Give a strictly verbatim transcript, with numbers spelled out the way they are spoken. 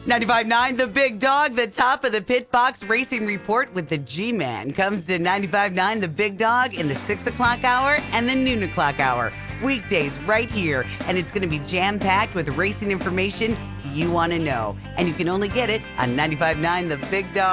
ninety-five point nine The Big Dog, the top of the Pit Box Racing Report with the G-Man comes to ninety-five point nine The Big Dog in the six o'clock hour and the noon o'clock hour. Weekdays right here, and it's going to be jam-packed with racing information you want to know. And you can only get it on ninety-five point nine The Big Dog.